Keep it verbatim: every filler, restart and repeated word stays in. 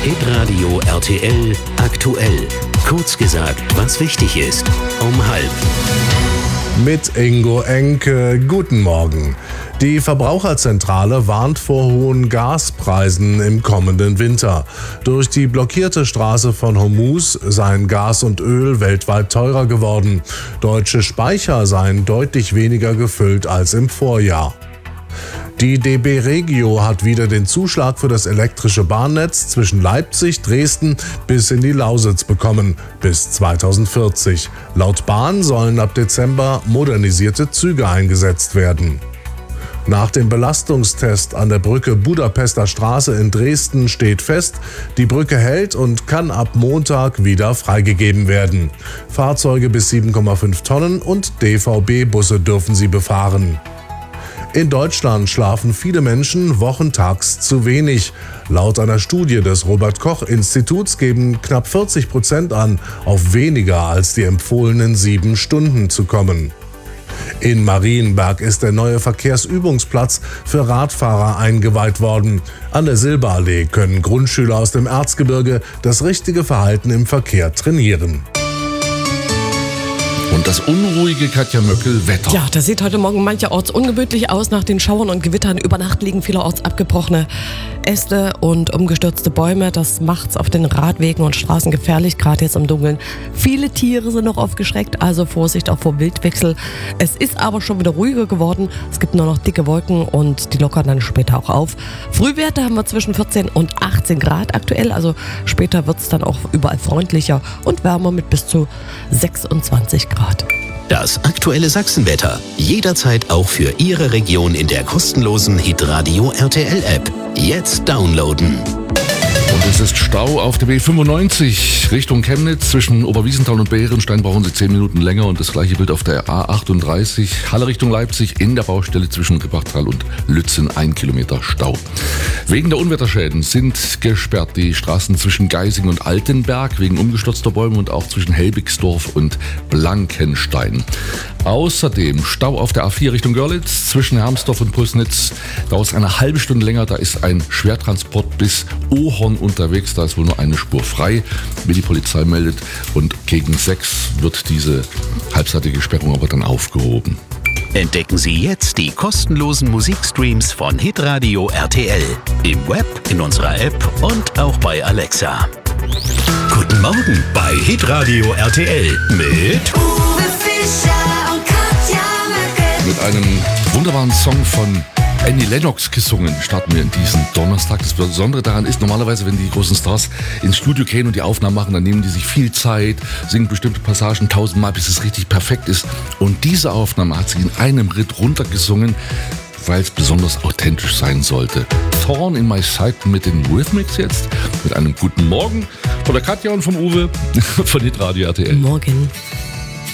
Hitradio R T L aktuell. Kurz gesagt, was wichtig ist. Um halb. Mit Ingo Enke. Guten Morgen. Die Verbraucherzentrale warnt vor hohen Gaspreisen im kommenden Winter. Durch die blockierte Straße von Hormuz seien Gas und Öl weltweit teurer geworden. Deutsche Speicher seien deutlich weniger gefüllt als im Vorjahr. Die D B Regio hat wieder den Zuschlag für das elektrische Bahnnetz zwischen Leipzig, Dresden bis in die Lausitz bekommen, bis zweitausendvierzig. Laut Bahn sollen ab Dezember modernisierte Züge eingesetzt werden. Nach dem Belastungstest an der Brücke Budapester Straße in Dresden steht fest, die Brücke hält und kann ab Montag wieder freigegeben werden. Fahrzeuge bis sieben Komma fünf Tonnen und D V B-Busse dürfen sie befahren. In Deutschland schlafen viele Menschen wochentags zu wenig. Laut einer Studie des Robert-Koch-Instituts geben knapp vierzig Prozent an, auf weniger als die empfohlenen sieben Stunden zu kommen. In Marienberg ist der neue Verkehrsübungsplatz für Radfahrer eingeweiht worden. An der Silberallee können Grundschüler aus dem Erzgebirge das richtige Verhalten im Verkehr trainieren. Und das unruhige Katja Möckel Wetter. Ja, das sieht heute Morgen mancherorts ungemütlich aus nach den Schauern und Gewittern. Über Nacht liegen vielerorts abgebrochene Äste und umgestürzte Bäume. Das macht's auf den Radwegen und Straßen gefährlich, gerade jetzt im Dunkeln. Viele Tiere sind noch aufgeschreckt, also Vorsicht auch vor Wildwechsel. Es ist aber schon wieder ruhiger geworden. Es gibt nur noch dicke Wolken und die lockern dann später auch auf. Frühwerte haben wir zwischen vierzehn und achtzehn Grad aktuell, also später wird's dann auch überall freundlicher und wärmer mit bis zu sechsundzwanzig Grad. Das aktuelle Sachsenwetter. Jederzeit auch für Ihre Region in der kostenlosen Hitradio R T L-App. Jetzt downloaden. Und es ist Stau auf der B fünfundneunzig Richtung Chemnitz. Zwischen Oberwiesenthal und Bärenstein brauchen Sie zehn Minuten länger. Und das gleiche Bild auf der A achtunddreißig Halle Richtung Leipzig in der Baustelle zwischen Rippachtal und Lützen. Ein Kilometer Stau. Wegen der Unwetterschäden sind gesperrt die Straßen zwischen Geising und Altenberg wegen umgestürzter Bäume und auch zwischen Helbigsdorf und Blankenstein. Außerdem Stau auf der A vier Richtung Görlitz zwischen Hermsdorf und Pulsnitz. Dauert es eine halbe Stunde länger. Da ist ein Schwertransport bis Ohorn unterwegs. Da ist wohl nur eine Spur frei, wie die Polizei meldet. Und gegen sechs wird diese halbseitige Sperrung aber dann aufgehoben. Entdecken Sie jetzt die kostenlosen Musikstreams von Hitradio R T L. Im Web, in unserer App und auch bei Alexa. Guten Morgen bei Hitradio R T L mit Uwe Fischer und Katja Möckel. Mit einem wunderbaren Song von Annie Lennox gesungen starten wir in diesen Donnerstag. Das Besondere daran ist, normalerweise, wenn die großen Stars ins Studio gehen und die Aufnahmen machen, dann nehmen die sich viel Zeit, singen bestimmte Passagen tausendmal, bis es richtig perfekt ist. Und diese Aufnahme hat sie in einem Ritt runtergesungen, weil es besonders authentisch sein sollte. Thorn in My Side mit den Rhythmics jetzt, mit einem guten Morgen von der Katja und vom Uwe von Hitradio R T L. Morgen.